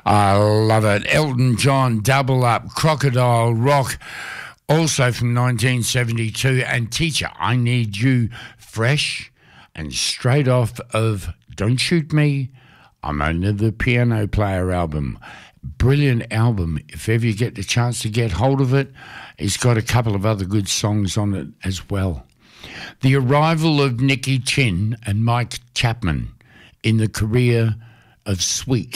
I love it. Elton John, Double Up, Crocodile Rock, also from 1972, and Teacher, I Need You, fresh and straight off of Don't Shoot Me, I'm Only the Piano Player album. Brilliant album. If ever you get the chance to get hold of it, it's got a couple of other good songs on it as well. The arrival of Nicky Chinn and Mike Chapman in the career of Sweet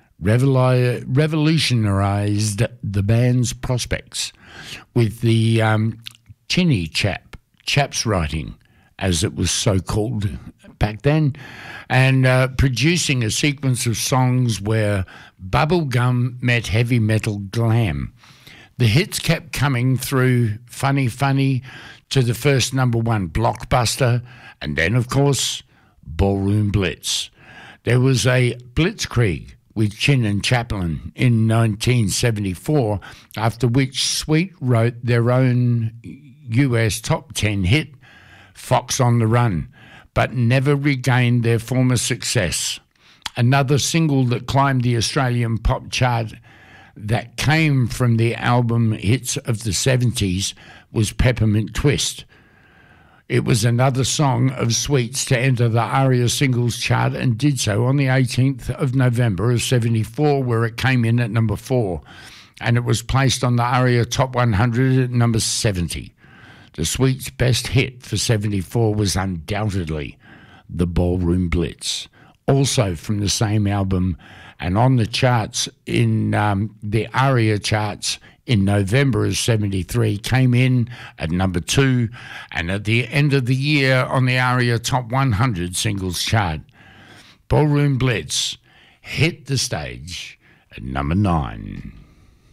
revolutionised the band's prospects with the Chinny Chaps writing, as it was so called back then, and producing a sequence of songs where bubblegum met heavy metal glam. The hits kept coming through Funny Funny to the first number one Blockbuster, and then, of course, Ballroom Blitz. There was a blitzkrieg with Chinn and Chapman in 1974, after which Sweet wrote their own US top 10 hit, Fox on the Run, but never regained their former success. Another single that climbed the Australian pop chart that came from the album hits of the 70s was Peppermint Twist. It was another song of Sweet's to enter the ARIA singles chart, and did so on the 18th of November of 74, where it came in at number 4, and it was placed on the ARIA Top 100 at number 70. The Sweet's best hit for 74 was undoubtedly the Ballroom Blitz, also from the same album, and on the charts in the ARIA charts in November of 73, came in at number 2, and at the end of the year on the ARIA Top 100 singles chart. Ballroom Blitz hit the stage at number 9.